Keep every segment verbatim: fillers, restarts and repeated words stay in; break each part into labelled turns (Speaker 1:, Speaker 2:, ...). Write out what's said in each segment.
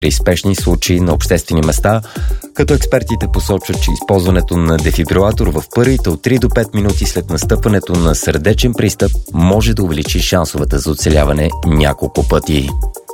Speaker 1: при спешни случаи на обществени места, като експертите посочват, че използването на дефибрилатор в първите от три до пет минути след настъпването на сърдечен пристъп може да увеличи шансовете за оцеляване няколко пъти.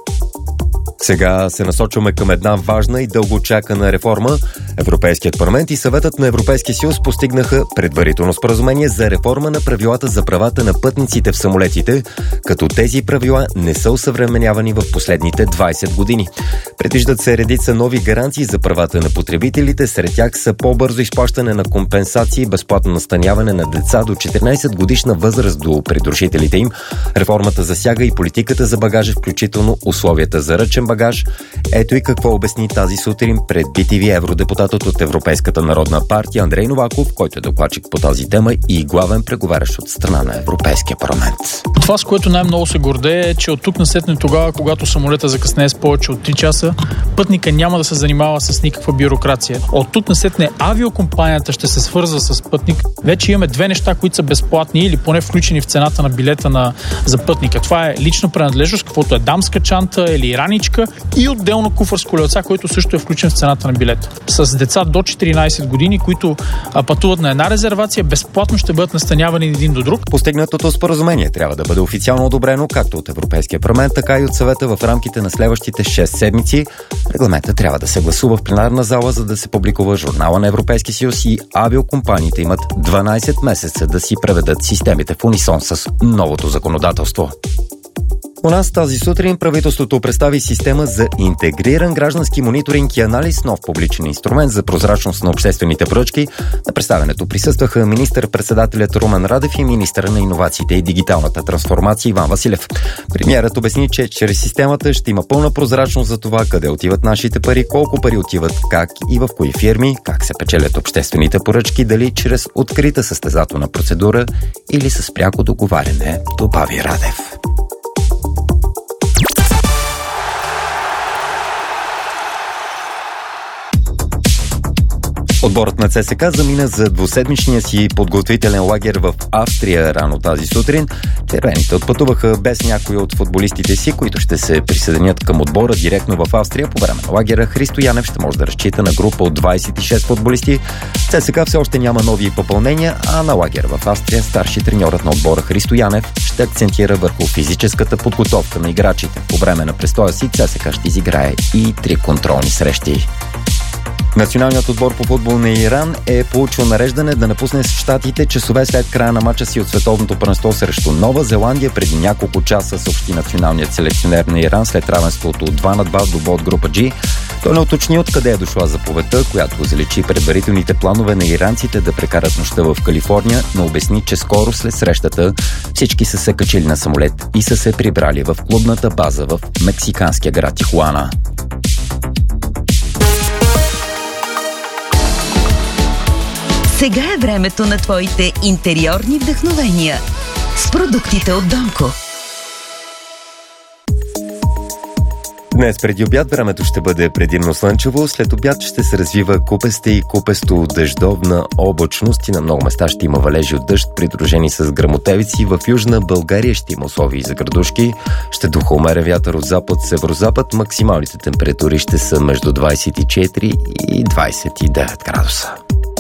Speaker 1: Сега се насочваме към една важна и дългоочаквана реформа. Европейският парламент и Съветът на Европейския съюз постигнаха предварително споразумение за реформа на правилата за правата на пътниците в самолетите, като тези правила не са осъвременявани в последните двайсет години. Предвиждат се редица нови гаранции за правата на потребителите, сред тях са по-бързо изплащане на компенсации, безплатно настаняване на деца до четиринайсет годишна възраст до придружителите им. Реформата засяга и политиката за багажа, включително условията за ръчен багаж. Ето и какво обясни тази сутрин пред би ти ви евродепутатът от Европейската народна партия Андрей Новаков, който е докладчик по тази тема и главен преговарящ от страна на Европейския парламент.
Speaker 2: Това, с което най-много се гордее, е, че от тук насетне тогава, когато самолета закъснее с повече от три часа, пътника няма да се занимава с никаква бюрокрация. От тук насетне авиокомпанията ще се свързва с пътник. Вече имаме две неща, които са безплатни или поне включени в цената на билета на, за пътника. Това е лична принадлежност, каквото е дамска чанта или раничка, и отделно куфър с колелца, който също е включен в цената на билета. С деца до четиринайсет години, които а, пътуват на една резервация, безплатно ще бъдат настанявани един до друг.
Speaker 1: Постигнатото споразумение трябва да бъде официално одобрено както от Европейския парламент, така и от Съвета в рамките на следващите шест седмици. Регламентът трябва да се гласува в пленарна зала, за да се публикува в журнала на Европейския съюз, и авиокомпаниите имат дванайсет месеца да си преведат системите в унисон с новото законодателство. У нас тази сутрин правителството представи система за интегриран граждански мониторинг и анализ, нов публичен инструмент за прозрачност на обществените поръчки. На представянето присъстваха министър-председателят Румен Радев и министър на иновациите и дигиталната трансформация Иван Василев. Премиерът обясни, че чрез системата ще има пълна прозрачност за това къде отиват нашите пари, колко пари отиват, как и в кои фирми, как се печелят обществените поръчки, дали чрез открита състезателна процедура или с пряко договаряне, добави Радев. Отборът на ЦСКА замина за двуседмичния си подготвителен лагер в Австрия рано тази сутрин. Червените отпътуваха без някои от футболистите си, които ще се присъединят към отбора директно в Австрия. По време на лагера Христо Янев ще може да разчита на група от двайсет и шест футболисти. ЦСКА все още няма нови попълнения, а на лагер в Австрия старши треньорът на отбора Христо Янев ще акцентира върху физическата подготовка на играчите. По време на престоя си ЦСКА ще изиграе и три контролни срещи. Националният отбор по футбол на Иран е получил нареждане да напусне щатите часове след края на мача си от световното първенство срещу Нова Зеландия. Преди няколко часа съобщи националният селекционер на Иран след равенството от два на два в двубой от група G. Той не уточни откъде е дошла заповедта, която заличи предварителните планове на иранците да прекарат нощта в Калифорния, но обясни, че скоро след срещата всички са се качили на самолет и са се прибрали в клубната база в мексиканския град Тихуана.
Speaker 3: Сега е времето на твоите интериорни вдъхновения с продуктите от Донко.
Speaker 1: Днес преди обяд времето ще бъде предимно слънчево, след обяд ще се развива купеста и купесто дъждовна облачност и на много места ще има валежи от дъжд, придружени с гръмотевици. В Южна България ще има условия за градушки, ще духа умерен вятър от запад-северозапад, максималните температури ще са между двайсет и четири и двайсет и девет градуса.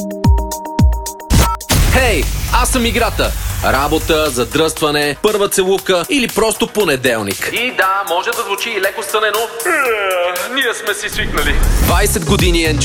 Speaker 4: Хей, аз съм играта. Работа, задръстване, първа целувка или просто понеделник.
Speaker 5: И да, може да звучи и леко сънено. Ние сме си свикнали.
Speaker 4: двайсет години Ен Джи